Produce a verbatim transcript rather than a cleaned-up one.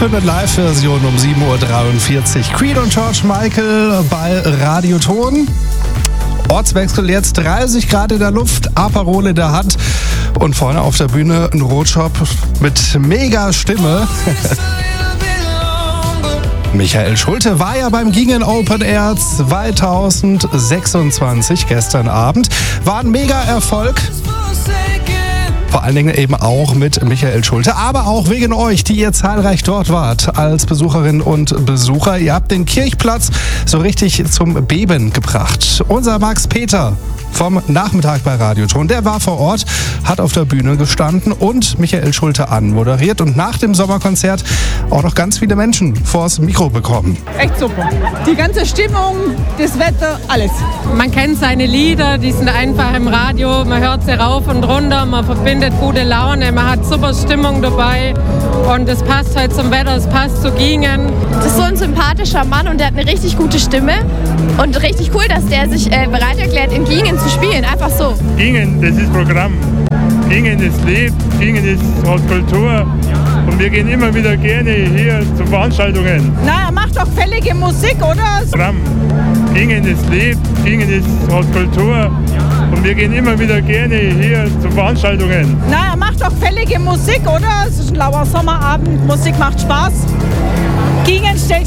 für eine Live-Version um sieben Uhr dreiundvierzig. Queen und George Michael bei Radioton. Ortswechsel jetzt, dreißig Grad in der Luft, Aperol in der Hand und vorne auf der Bühne ein Rotschop mit mega Stimme. Michael Schulte war ja beim Gingen Open Air zwanzig sechsundzwanzig gestern Abend. War ein Mega-Erfolg. Vor allen Dingen eben auch mit Michael Schulte, aber auch wegen euch, die ihr zahlreich dort wart als Besucherinnen und Besucher. Ihr habt den Kirchplatz so richtig zum Beben gebracht. Unser Max Peter vom Nachmittag bei Radioton, der war vor Ort, hat auf der Bühne gestanden und Michael Schulte anmoderiert und nach dem Sommerkonzert auch noch ganz viele Menschen vors Mikro bekommen. Echt super. Die ganze Stimmung, das Wetter, alles. Man kennt seine Lieder, die sind einfach im Radio, man hört sie rauf und runter, man verbindet gute Laune, man hat super Stimmung dabei und es passt halt zum Wetter, es passt zu Gingen. Das ist so ein sympathischer Mann und der hat eine richtig gute Stimme und richtig cool, dass der sich äh, bereit erklärt, in Gingen zu spielen, einfach so. Gingen, das ist Programm. Gingen ist Leben, Gingen ist halt Kultur und wir gehen immer wieder gerne hier zu Veranstaltungen. Na, er macht doch fällige Musik, oder? Programm. Gingen ist Leben, Gingen ist halt Kultur und wir gehen immer wieder gerne hier zu Veranstaltungen. Na, er macht doch fällige Musik, oder? Es ist ein lauer Sommerabend, Musik macht Spaß. Gingen stellt